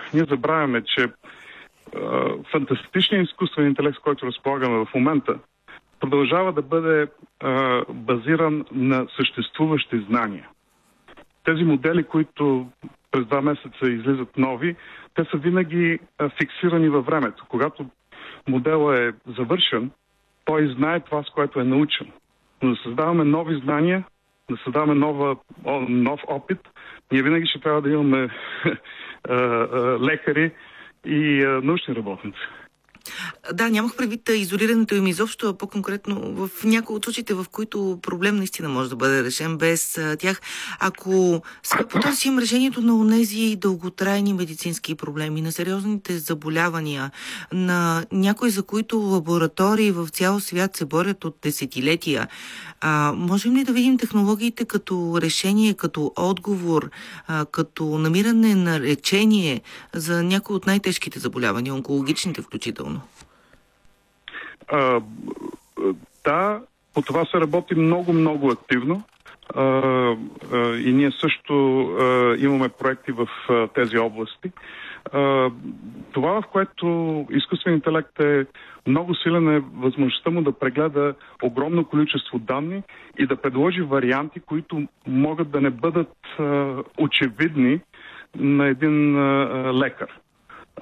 ние забравяме, че фантастичният изкуствен интелект, с който разполагаме в момента, продължава да бъде базиран на съществуващи знания. Тези модели, които през 2 месеца излизат нови, те са винаги фиксирани във времето. Когато моделът е завършен, той знае това, с което е научен. Но да създаваме нови знания, да създаваме нов опит, ние винаги ще трябва да имаме лекари и научни работници. Да, нямах предвид изолирането им изобщо, а по-конкретно в някои от случаите, в които проблем наистина може да бъде решен без тях. Ако сега потърсим решението на онези дълготрайни медицински проблеми, на сериозните заболявания, на някои, за които лаборатории в цял свят се борят от десетилетия, можем ли да видим технологиите като решение, като отговор, като намиране на лечение за някои от най-тежките заболявания, онкологичните включително? Да, по това се работи много активно и ние също имаме проекти в тези области. Това, в което изкуственият интелект е много силен, е възможността му да прегледа огромно количество данни и да предложи варианти, които могат да не бъдат очевидни на един лекар.